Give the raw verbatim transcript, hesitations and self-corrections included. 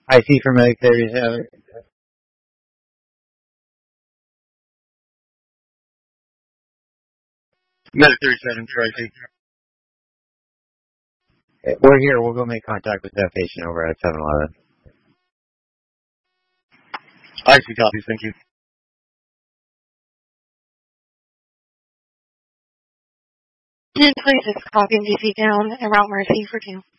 I C for medic thirty-seven. Medic thirty-seven, Tracy. We're here. We'll go make contact with that patient over at seven eleven. I C copies, thank you. And please just copy and D C down and route Mercy for two.